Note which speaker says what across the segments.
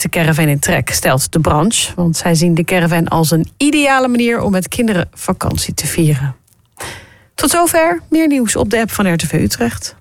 Speaker 1: de caravan in trek, stelt de branche. Want zij zien de caravan als een ideale manier om met kinderen vakantie te vieren. Tot zover. Meer nieuws op de app van RTV Utrecht.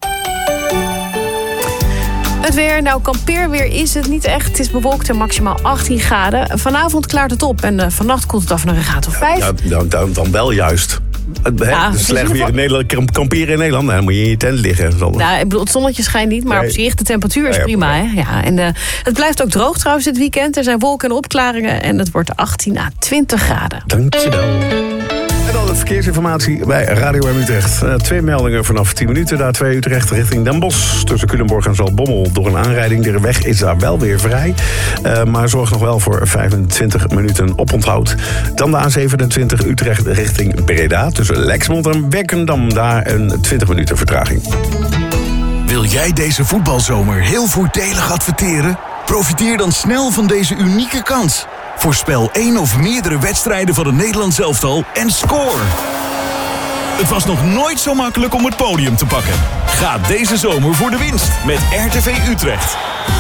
Speaker 1: Het weer, nou kampeerweer is het niet echt. Het is bewolkt en maximaal 18 graden. Vanavond klaart het op en vannacht koelt het af naar een graad of 5.
Speaker 2: Dan wel juist. Slecht weer in Nederland, kamperen in Nederland, dan moet je in je tent liggen.
Speaker 1: Nou, ik bedoel, het zonnetje schijnt niet, maar op zich, de temperatuur is prima. Hè? Ja, en het blijft ook droog trouwens dit weekend. Er zijn wolken en opklaringen en het wordt 18 à 20 graden.
Speaker 2: Dankjewel. En dan de verkeersinformatie bij Radio M Utrecht. 2 meldingen vanaf 10 minuten. Daar 2 Utrecht richting Den Bosch. Tussen Culemborg en Zaltbommel door een aanrijding. De weg is daar wel weer vrij. Maar zorg nog wel voor 25 minuten oponthoud. Dan de A27 Utrecht richting Breda. Tussen Lexmond en Werkendam. Daar een 20 minuten vertraging.
Speaker 3: Wil jij deze voetbalzomer heel voordelig adverteren? Profiteer dan snel van deze unieke kans. Voorspel 1 of meerdere wedstrijden van het Nederlands elftal en score! Het was nog nooit zo makkelijk om het podium te pakken. Ga deze zomer voor de winst met RTV Utrecht.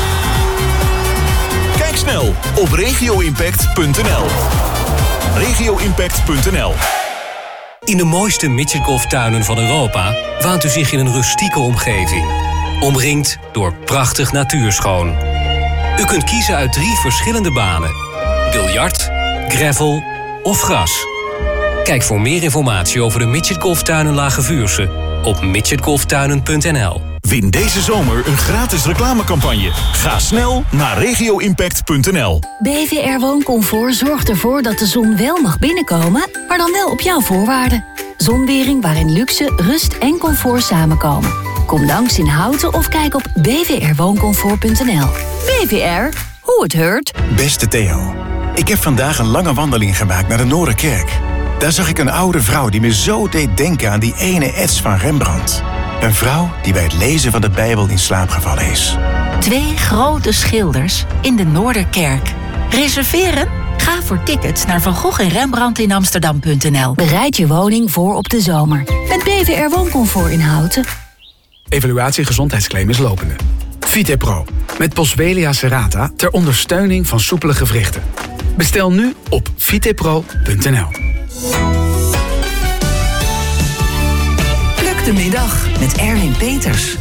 Speaker 3: Kijk snel op regioimpact.nl. regioimpact.nl.
Speaker 4: In de mooiste midgetgolftuinen van Europa waant u zich in een rustieke omgeving. Omringd door prachtig natuurschoon. U kunt kiezen uit 3 verschillende banen. Biljart, gravel of gras. Kijk voor meer informatie over de midgetgolftuinen Lage Vuursche op midgetgolftuinen.nl.
Speaker 3: Win deze zomer een gratis reclamecampagne. Ga snel naar regioimpact.nl.
Speaker 5: BVR Wooncomfort zorgt ervoor dat de zon wel mag binnenkomen, maar dan wel op jouw voorwaarden. Zonwering waarin luxe, rust en comfort samenkomen. Kom langs in Houten of kijk op bvrwooncomfort.nl. BVR, hoe het heurt.
Speaker 6: Beste Theo, ik heb vandaag een lange wandeling gemaakt naar de Noorderkerk. Daar zag ik een oude vrouw die me zo deed denken aan die ene ets van Rembrandt. Een vrouw die bij het lezen van de Bijbel in slaap gevallen is.
Speaker 5: 2 grote schilders in de Noorderkerk. Reserveren? Ga voor tickets naar Van Gogh en Rembrandt in Amsterdam.nl. Bereid je woning voor op de zomer. Met BVR Wooncomfort in Houten.
Speaker 7: Evaluatie gezondheidsclaim is lopende. VitePro, met Boswellia serrata ter ondersteuning van soepele gewrichten. Bestel nu op vitepro.nl.
Speaker 8: Pluk de middag met Erwin Peters.